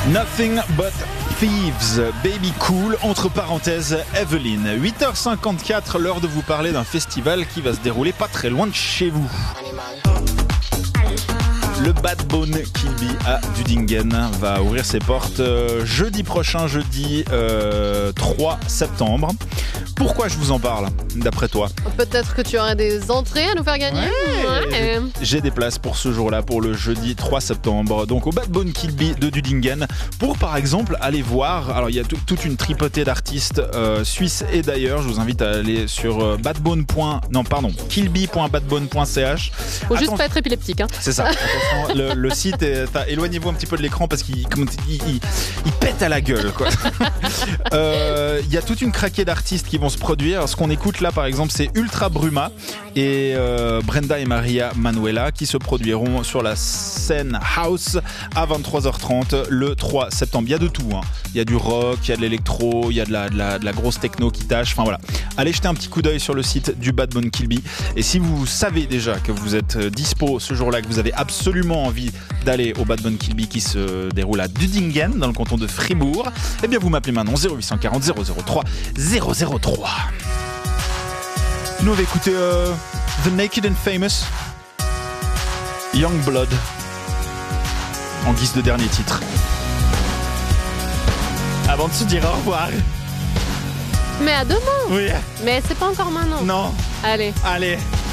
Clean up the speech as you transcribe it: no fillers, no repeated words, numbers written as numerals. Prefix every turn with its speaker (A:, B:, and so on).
A: Nothing but Thieves, Baby Cool, entre parenthèses Evelyn. 8h54, l'heure de vous parler d'un festival qui va se dérouler pas très loin de chez vous. Le Bad Bone Kilby à Dudingen va ouvrir ses portes jeudi prochain, jeudi 3 septembre. Pourquoi je vous en parle, d'après toi ?
B: Peut-être que tu aurais des entrées à nous faire gagner. Ouais.
A: J'ai des places pour ce jour-là, pour le jeudi 3 septembre, donc au Bad Bone Kilby de Dudingen, pour par exemple aller voir, alors il y a toute une tripotée d'artistes suisses et d'ailleurs, je vous invite à aller sur kilby.badbone.ch.
B: Faut juste pas être épileptique. Hein.
A: C'est ça, attention, le site est, éloignez-vous un petit peu de l'écran parce qu'il pète à la gueule, quoi. Il y a toute une craquée d'artistes qui vont se produire. Alors, ce qu'on écoute là par exemple c'est Ultra Bruma et Brenda et Maria Manuela qui se produiront sur la scène House à 23h30 le 3 septembre. Il y a de tout, hein. Il y a du rock, il y a de l'électro, il y a de la grosse techno qui tâche, enfin voilà. Allez jeter un petit coup d'œil sur le site du Bad Bone Kilby et si vous savez déjà que vous êtes dispo ce jour-là, que vous avez absolument envie d'aller au Bad Bone Kilby qui se déroule à Dudingen dans le canton de Fribourg, eh bien vous m'appelez maintenant 0840 003 003. Nous on va écouter The Naked and Famous, Young Blood, en guise de dernier titre. Avant de se dire au revoir.
B: Mais à demain.
A: Oui.
B: Mais c'est pas encore maintenant.
A: Non.
B: Allez.